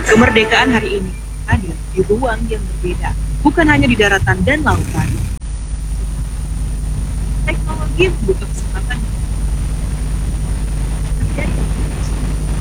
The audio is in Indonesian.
Kemerdekaan hari ini hadir di ruang yang berbeda, bukan hanya di daratan dan lautan. Teknologi membuka kesempatan